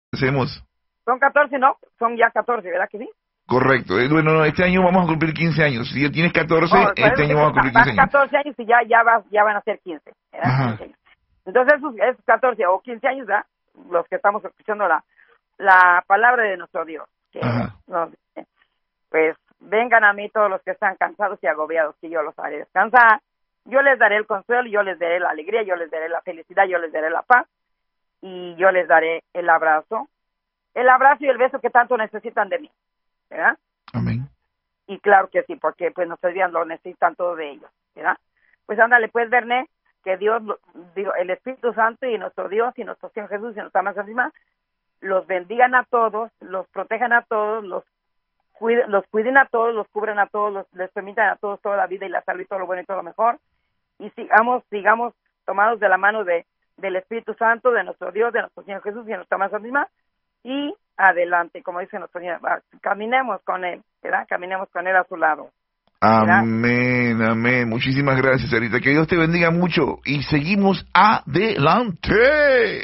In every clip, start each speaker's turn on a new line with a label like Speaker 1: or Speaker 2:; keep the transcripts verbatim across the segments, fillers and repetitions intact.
Speaker 1: hacemos?
Speaker 2: Son catorce, ¿no? Son ya catorce, ¿verdad que sí?
Speaker 1: Correcto. Eh, bueno, no, este año vamos a cumplir quince años. Si ya tienes catorce,
Speaker 2: Oh,
Speaker 1: este año vamos a cumplir
Speaker 2: vas
Speaker 1: quince años.
Speaker 2: catorce años y ya, ya, vas, ya van a ser quince, ¿verdad?
Speaker 1: Ajá.
Speaker 2: quince años. Entonces, esos, esos catorce o quince años, ¿verdad? Los que estamos escuchando la, la palabra de nuestro Dios, que nos dice, pues, vengan a mí todos los que están cansados y agobiados, que yo los haré descansar. Yo les daré el consuelo, yo les daré la alegría, yo les daré la felicidad, yo les daré la paz, y yo les daré el abrazo, el abrazo y el beso que tanto necesitan de mí, ¿verdad?
Speaker 1: Amén.
Speaker 2: Y claro que sí, porque pues nuestros días lo necesitan todos de ellos, ¿verdad? Pues ándale, pues, Berné, que Dios, digo, el Espíritu Santo y nuestro Dios y nuestro Señor Jesús y nuestra Santísima los bendigan a todos, los protejan a todos, los cuiden, los cuiden a todos, los cubren a todos, los, les permitan a todos toda la vida y la salud y todo lo bueno y todo lo mejor, y sigamos, sigamos tomados de la mano de del Espíritu Santo, de nuestro Dios, de nuestro Señor Jesús y de nuestra Madre Santísima, y adelante, como dice nuestro Señor, caminemos con Él, ¿verdad? Caminemos con Él a su lado. ¿verdad?
Speaker 1: Amén, amén. Muchísimas gracias, Sarita. Que Dios te bendiga mucho y seguimos adelante.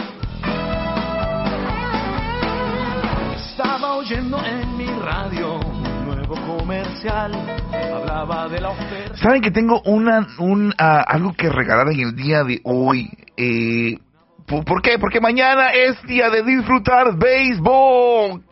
Speaker 3: Estaba oyendo en mi radio un nuevo comercial, hablaba de la oferta.
Speaker 1: Saben que tengo una un uh, algo que regalar en el día de hoy. Eh, ¿por, ¿Por qué? Porque mañana es día de disfrutar béisbol.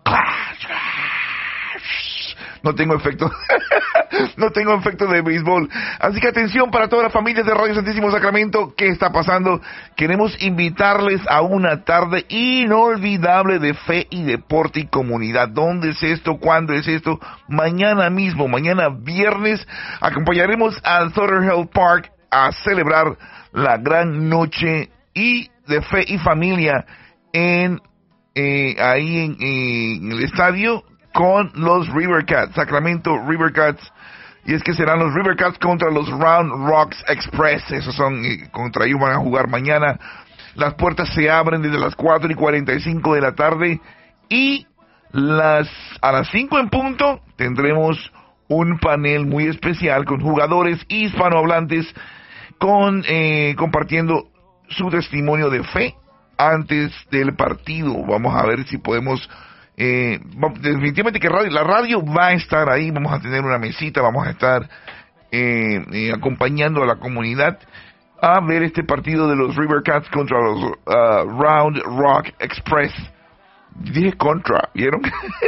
Speaker 1: No tengo efecto, no tengo efecto de béisbol. Así que atención para todas las familias de Radio Santísimo Sacramento. ¿Qué está pasando? Queremos invitarles a una tarde inolvidable de fe y deporte y comunidad. ¿Dónde es esto? ¿Cuándo es esto? Mañana mismo, mañana viernes, acompañaremos al Thornhill Park a celebrar la gran noche y de fe y familia en eh, ahí en, eh, en el estadio con los River Cats, Sacramento River Cats, y es que serán los River Cats contra los Round Rocks Express. Esos son, eh, contra ellos van a jugar mañana. Las puertas se abren desde las cuatro y cuarenta y cinco de la tarde, y las a las cinco en punto tendremos un panel muy especial con jugadores hispanohablantes con eh, compartiendo su testimonio de fe antes del partido. Vamos a ver si podemos Eh, definitivamente que radio, la radio va a estar ahí. Vamos a tener una mesita, vamos a estar eh, eh, acompañando a la comunidad a ver este partido de los River Cats contra los uh, Round Rock Express. Dije contra, ¿vieron?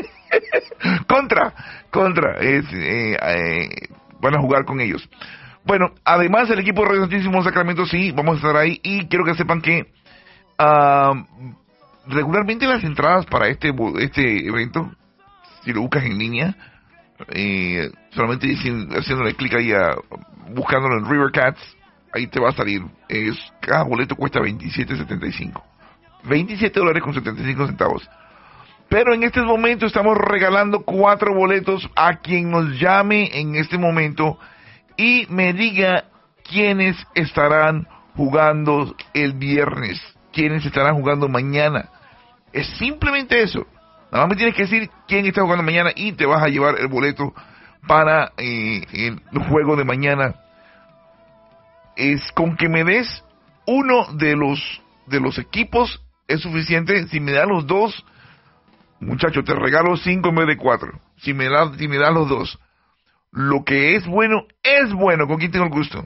Speaker 1: contra, contra, es, eh, eh, van a jugar con ellos. Bueno, además el equipo de Radio Santísimo Sacramento, sí, vamos a estar ahí, y quiero que sepan que uh, regularmente las entradas para este este evento, si lo buscas en línea, eh, solamente diciendo, haciéndole clic ahí a, buscándolo en River Cats, ahí te va a salir. Es, cada boleto cuesta veintisiete setenta y cinco, veintisiete dólares con setenta y cinco centavos. Pero en este momento estamos regalando cuatro boletos a quien nos llame en este momento y me diga quiénes estarán jugando el viernes, quiénes estarán jugando mañana. Es simplemente eso. Nada más me tienes que decir quién está jugando mañana y te vas a llevar el boleto para eh, el juego de mañana. Es con que me des uno de los de los equipos es suficiente. Si me das los dos, muchacho, te regalo cinco en vez de cuatro. Si me das, si me das los dos, lo que es bueno es bueno. ¿Con quién tengo el gusto?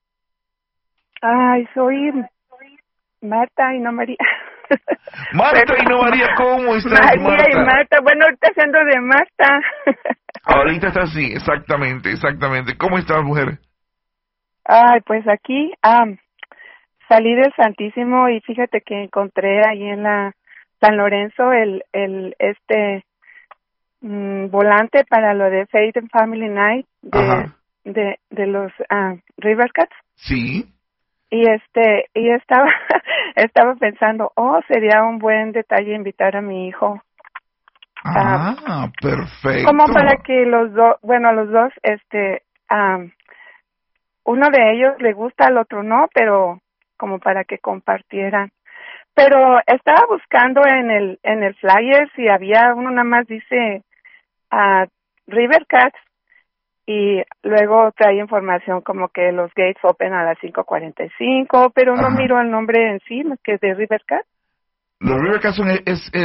Speaker 4: Ay, soy Marta y no María.
Speaker 1: Marta Pero, y no María, ¿cómo estás,
Speaker 4: María
Speaker 1: Marta?
Speaker 4: y Marta, bueno, ahorita siendo de Marta.
Speaker 1: Ahorita está así, exactamente, exactamente. ¿Cómo estás, mujer?
Speaker 4: Ay, pues aquí, ah, salí del Santísimo y fíjate que encontré ahí en la San Lorenzo el, el, este, mmm, volante para lo de Faith and Family Night de, de, de los uh, River Cats.
Speaker 1: Sí.
Speaker 4: Y este, y estaba, estaba pensando, oh, sería un buen detalle invitar a mi hijo.
Speaker 1: Ah, uh, perfecto.
Speaker 4: Como para que los dos, bueno, los dos, este, um, uno de ellos le gusta, al otro no, pero como para que compartieran. Pero estaba buscando en el, en el flyer si había uno nada más dice, uh, River Cats, y luego trae información como que los gates open a las cinco cuarenta y cinco, pero no Ajá. miro el nombre en sí, que es de River Cats.
Speaker 1: Los River Cats son es, es